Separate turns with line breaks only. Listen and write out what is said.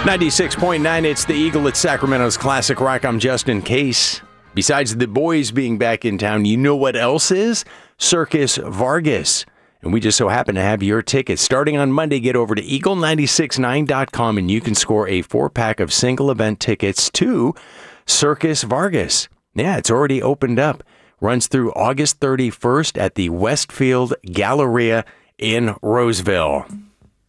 96.9, it's the Eagle at Sacramento's Classic Rock. I'm Justin Case. Besides the boys being back in town, you know what else is? Circus Vargas. And we just so happen to have your tickets. Starting on Monday, get over to eagle969.com and you can score a 4-pack of single event tickets to Circus Vargas. Yeah, it's already opened up. Runs through August 31st at the Westfield Galleria in Roseville.